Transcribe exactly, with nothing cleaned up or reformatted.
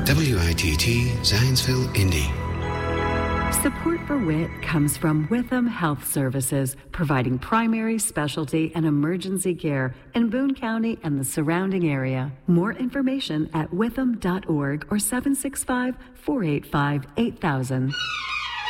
W I T T, Zionsville, Indy. Support for W I T comes from Witham Health Services, providing primary, specialty, and emergency care in Boone County and the surrounding area. More information at witham dot org or seven six five, four eight five, eight thousand.